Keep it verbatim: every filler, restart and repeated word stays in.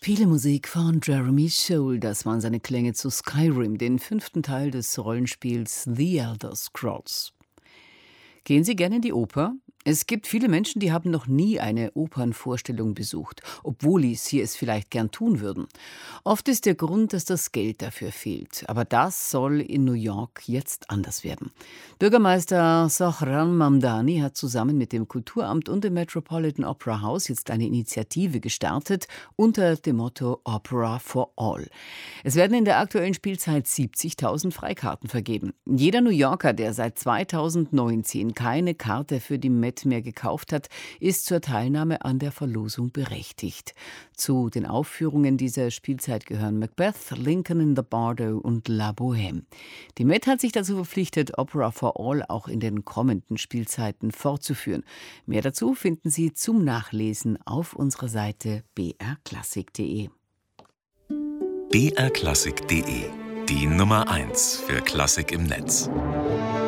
Spielemusik von Jeremy Soule, das waren seine Klänge zu Skyrim, den fünften Teil des Rollenspiels The Elder Scrolls. Gehen Sie gerne in die Oper? Es gibt viele Menschen, die haben noch nie eine Opernvorstellung besucht, obwohl sie es vielleicht gern tun würden. Oft ist der Grund, dass das Geld dafür fehlt. Aber das soll in New York jetzt anders werden. Bürgermeister Zohran Mamdani hat zusammen mit dem Kulturamt und dem Metropolitan Opera House jetzt eine Initiative gestartet unter dem Motto Opera for All. Es werden in der aktuellen Spielzeit siebzigtausend Freikarten vergeben. Jeder New Yorker, der seit zweitausendneunzehn keine Karte für die Met mehr gekauft hat, ist zur Teilnahme an der Verlosung berechtigt. Zu den Aufführungen dieser Spielzeit gehören Macbeth, Lincoln in the Bardo und La Bohème. Die Met hat sich dazu verpflichtet, Opera for All auch in den kommenden Spielzeiten fortzuführen. Mehr dazu finden Sie zum Nachlesen auf unserer Seite b r klassik punkt d e. b r klassik punkt d e, die Nummer eins für Klassik im Netz.